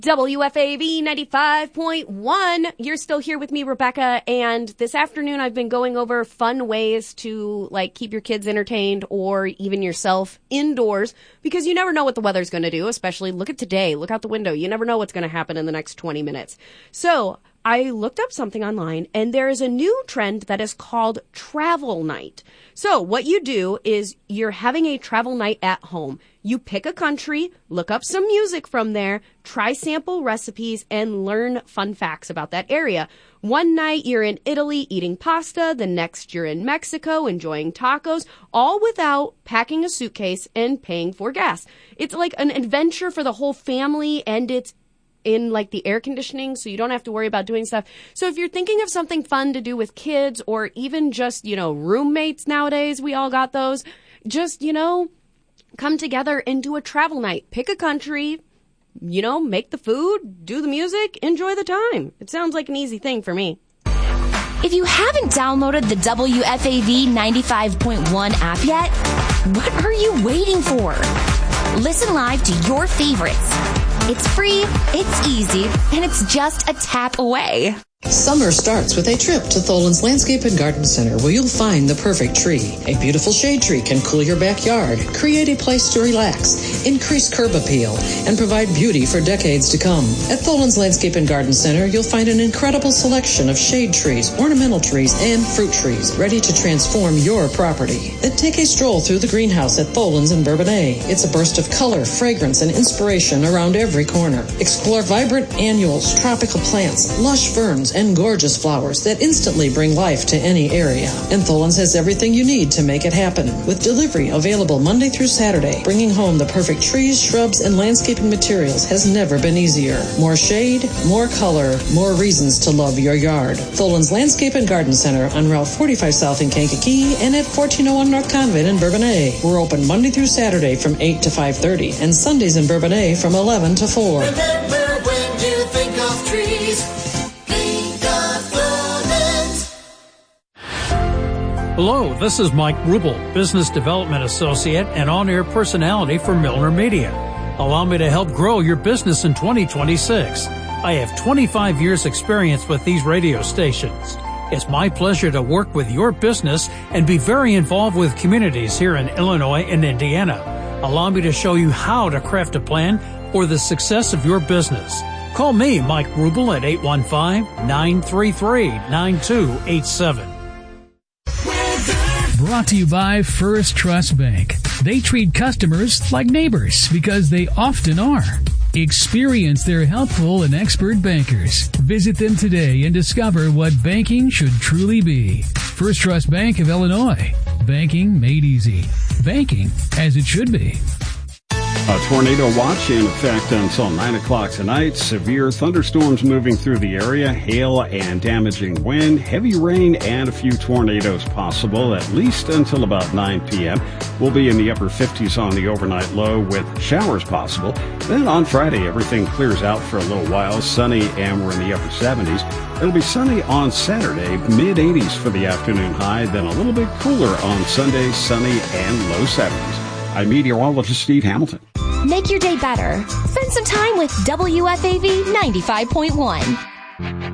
WFAV 95.1. You're still here with me, Rebecca, and this afternoon I've been going over fun ways to, keep your kids entertained or even yourself indoors, because you never know what the weather's going to do, especially look at today. Look out the window. You never know what's going to happen in the next 20 minutes. So I looked up something online, and there is a new trend that is called travel night. So what you do is you're having a travel night at home. You pick a country, look up some music from there, try sample recipes, and learn fun facts about that area. One night you're in Italy eating pasta, the next you're in Mexico enjoying tacos, all without packing a suitcase and paying for gas. It's like an adventure for the whole family, and it's in the air conditioning, so you don't have to worry about doing stuff. So if you're thinking of something fun to do with kids or even just, roommates nowadays, we all got those, just, come together and do a travel night. Pick a country, make the food, do the music, enjoy the time. It sounds like an easy thing for me. If you haven't downloaded the WFAV 95.1 app yet, what are you waiting for? Listen live to your favorites. It's free, it's easy, and it's just a tap away. Summer starts with a trip to Tholen's Landscape and Garden Center, where you'll find the perfect tree. A beautiful shade tree can cool your backyard, create a place to relax, increase curb appeal, and provide beauty for decades to come. At Tholen's Landscape and Garden Center, you'll find an incredible selection of shade trees, ornamental trees, and fruit trees ready to transform your property. Then take a stroll through the greenhouse at Tholen's in Bourbonnais. It's a burst of color, fragrance, and inspiration around every corner. Explore vibrant annuals, tropical plants, lush ferns, and gorgeous flowers that instantly bring life to any area. And Tholen's has everything you need to make it happen, with delivery available Monday through Saturday. Bringing home the perfect trees, shrubs, and landscaping materials has never been easier. More shade, more color, more reasons to love your yard. Tholen's Landscape and Garden Center on Route 45 South in Kankakee and at 1401 North Convent in Bourbonnais. We're open Monday through Saturday from 8 to 5:30 and Sundays in Bourbonnais from 11 to 4. Remember, when you think of trees, hello, this is Mike Rubel, Business Development Associate and on-air personality for Milner Media. Allow me to help grow your business in 2026. I have 25 years experience with these radio stations. It's my pleasure to work with your business and be very involved with communities here in Illinois and Indiana. Allow me to show you how to craft a plan for the success of your business. Call me, Mike Rubel, at 815-933-9287. Brought to you by First Trust Bank. They treat customers like neighbors because they often are. Experience their helpful and expert bankers. Visit them today and discover what banking should truly be. First Trust Bank of Illinois. Banking made easy. Banking as it should be. A tornado watch in effect until 9 o'clock tonight. Severe thunderstorms moving through the area, hail and damaging wind, heavy rain, and a few tornadoes possible, at least until about 9 p.m. We'll be in the upper 50s on the overnight low with showers possible. Then on Friday, everything clears out for a little while, sunny, and we're in the upper 70s. It'll be sunny on Saturday, mid-80s for the afternoon high, then a little bit cooler on Sunday, sunny, and low 70s. I'm meteorologist Steve Hamilton. Make your day better. Spend some time with WFAV 95.1.